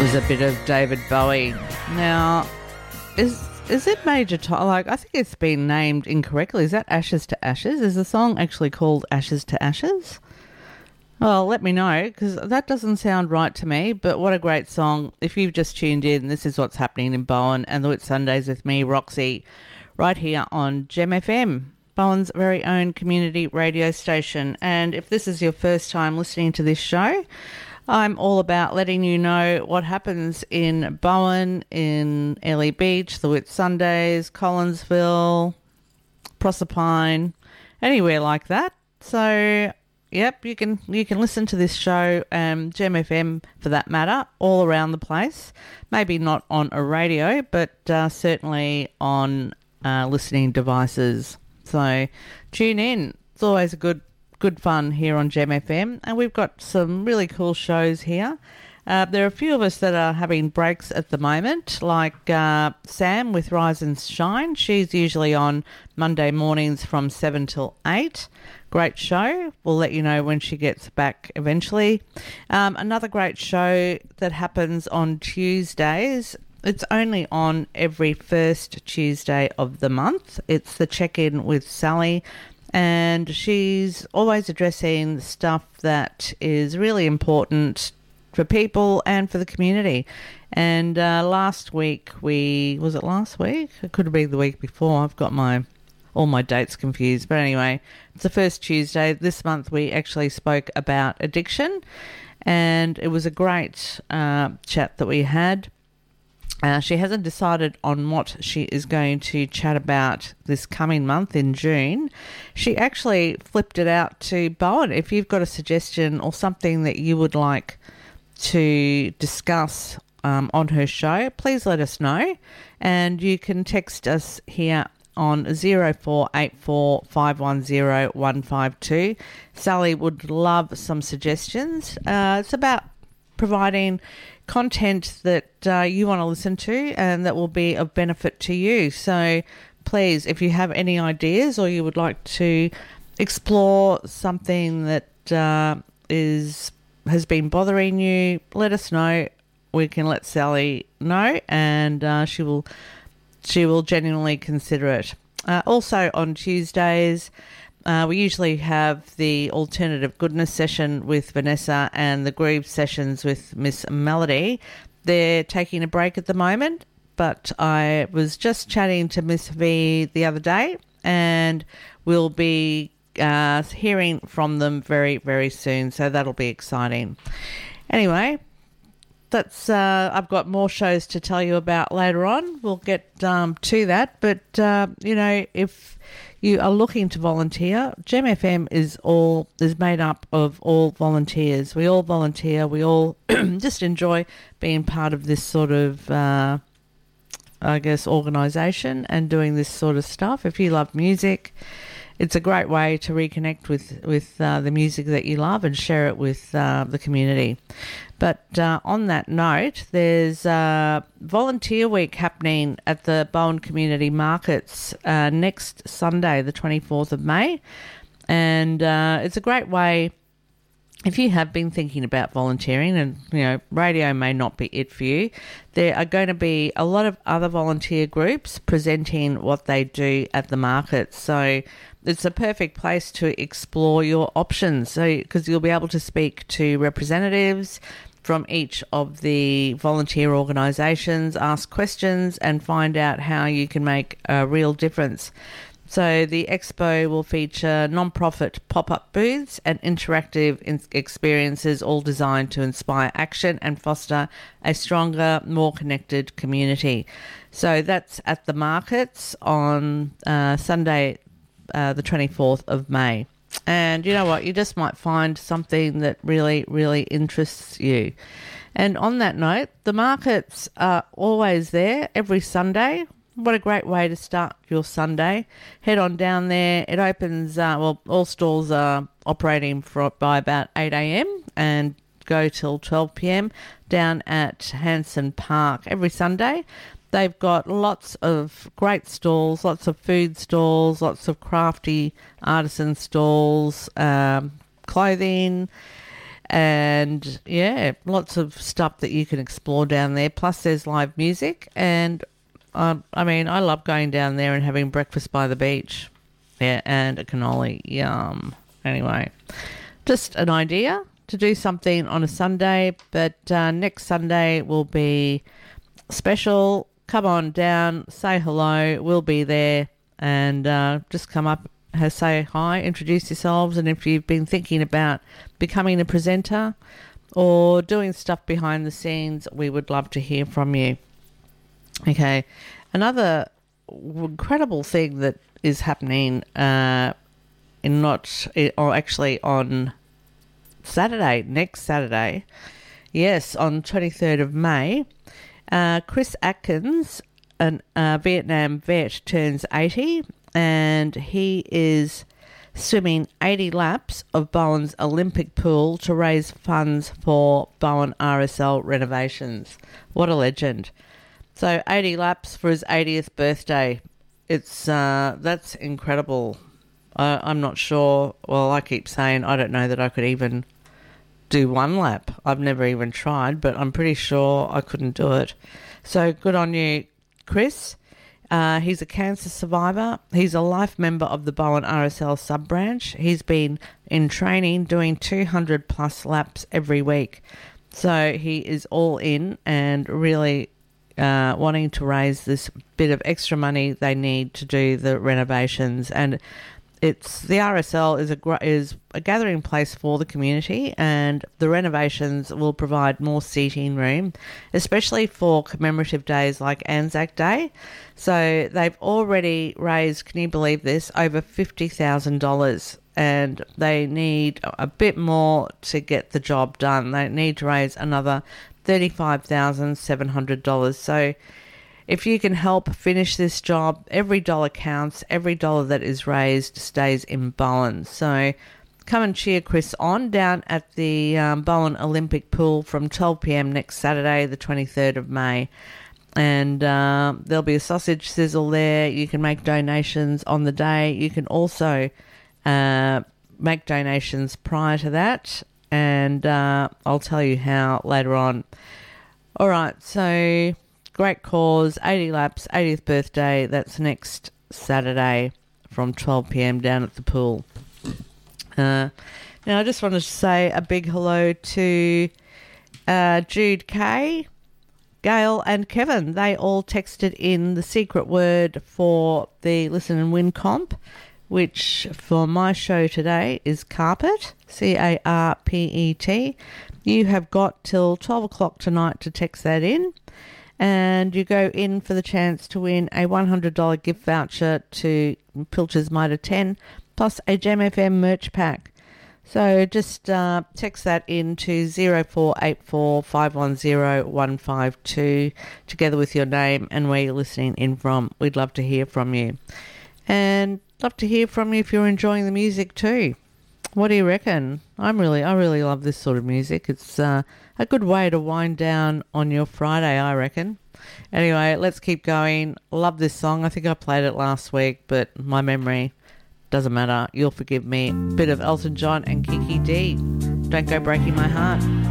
A bit of David Bowie. Now, is it Major Tom? Like, I think it's been named incorrectly. Is that Ashes to Ashes? Is the song actually called Ashes to Ashes? Well, let me know, because that doesn't sound right to me, but what a great song. If you've just tuned in, this is what's happening in Bowen and the Whitsundays with me, Roxy, right here on Gem FM, Bowen's very own community radio station. And if this is your first time listening to this show, I'm all about letting you know what happens in Bowen, in Airlie Beach, the Whitsundays, Collinsville, Proserpine, anywhere like that. So, yep, you can listen to this show, Gem FM for that matter, all around the place. Maybe not on a radio, but certainly on listening devices. So tune in. It's always a good fun here on Gem FM, and we've got some really cool shows here. There are a few of us that are having breaks at the moment, like Sam with Rise and Shine. She's usually on Monday mornings from 7 till 8. Great show. We'll let you know when she gets back eventually. Another great show that happens on Tuesdays. It's only on every first Tuesday of the month. It's the Check-In with Sally. And she's always addressing stuff that is really important for people and for the community. And last week, was it last week? It could have been the week before. I've got all my dates confused. But anyway, it's the first Tuesday. This month we actually spoke about addiction, and it was a great chat that we had. She hasn't decided on what she is going to chat about this coming month in June. She actually flipped it out to Bowen. If you've got a suggestion or something that you would like to discuss on her show, please let us know. And you can text us here on 0484 510 152. Sally would love some suggestions. It's about providing content that you want to listen to and that will be of benefit to you. So please, if you have any ideas or you would like to explore something that has been bothering you, let us know. We can let Sally know, and she will genuinely consider it. Also on Tuesdays, we usually have the Alternative Goodness session with Vanessa and the Groove sessions with Miss Melody. They're taking a break at the moment, but I was just chatting to Miss V the other day, and we'll be hearing from them very, very soon, so that'll be exciting. Anyway, that's I've got more shows to tell you about later on. We'll get to that, but if you are looking to volunteer, Gem FM is made up of all volunteers. We all volunteer. We all just enjoy being part of this sort of, organisation and doing this sort of stuff. If you love music, it's a great way to reconnect with the music that you love and share it with the community. But on that note, there's Volunteer Week happening at the Bowen Community Markets next Sunday, the 24th of May. And it's a great way, if you have been thinking about volunteering and, radio may not be it for you, there are going to be a lot of other volunteer groups presenting what they do at the markets. So it's a perfect place to explore your options, because you'll be able to speak to representatives from each of the volunteer organisations, ask questions and find out how you can make a real difference. So the expo will feature non-profit pop-up booths and interactive experiences, all designed to inspire action and foster a stronger, more connected community. So that's at the markets on Sunday, the 24th of May. And you know what? You just might find something that really, really interests you. And on that note, the markets are always there every Sunday. What a great way to start your Sunday. Head on down there. It opens, all stalls are operating by about 8 a.m. and go till 12 p.m. down at Hanson Park every Sunday. They've got lots of great stalls, lots of food stalls, lots of crafty artisan stalls, clothing, And yeah, lots of stuff that you can explore down there. Plus there's live music, and I mean, I love going down there and having breakfast by the beach. Yeah, and a cannoli. Yum. Anyway, just an idea to do something on a Sunday, but next Sunday will be special. Come on down, say hello, we'll be there, and just come up, say hi, introduce yourselves, and if you've been thinking about becoming a presenter or doing stuff behind the scenes, we would love to hear from you. Okay, another incredible thing that is happening on Saturday, next Saturday, yes, on 23rd of May, Chris Atkins, a Vietnam vet, turns 80, and he is swimming 80 laps of Bowen's Olympic pool to raise funds for Bowen RSL renovations. What a legend. So 80 laps for his 80th birthday. It's that's incredible. I'm not sure. Well, I keep saying I don't know that I could even do one lap. I've never even tried, but I'm pretty sure I couldn't do it. So good on you, Chris. He's a cancer survivor. He's a life member of the Bowen RSL sub-branch. He's been in training doing 200 plus laps every week. So he is all in and really wanting to raise this bit of extra money they need to do the renovations. And it's the RSL is a gathering place for the community, and the renovations will provide more seating room, especially for commemorative days like Anzac Day. So they've already raised, can you believe this, over $50,000, and they need a bit more to get the job done. They need to raise another $35,700. So if you can help finish this job, every dollar counts. Every dollar that is raised stays in Bowen. So come and cheer Chris on down at the Bowen Olympic Pool from 12 p.m. next Saturday, the 23rd of May. And there'll be a sausage sizzle there. You can make donations on the day. You can also make donations prior to that. And I'll tell you how later on. All right, so great cause, 80 laps, 80th birthday. That's next Saturday from 12 p.m. down at the pool. Now, I just wanted to say a big hello to Jude Kay, Gail and Kevin. They all texted in the secret word for the Listen and Win comp, which for my show today is carpet, C-A-R-P-E-T. You have got till 12 o'clock tonight to text that in, and you go in for the chance to win a $100 gift voucher to Pilcher's Mitre 10 plus a Gem FM merch pack. So just text that in to 0484 510 152 together with your name and where you're listening in from. We'd love to hear from you. And love to hear from you if you're enjoying the music too. What do you reckon? I really love this sort of music. It's a good way to wind down on your Friday, I reckon. Anyway, let's keep going. Love this song. I think I played it last week, but my memory doesn't matter. You'll forgive me. Bit of Elton John and Kiki D. Don't Go Breaking My Heart.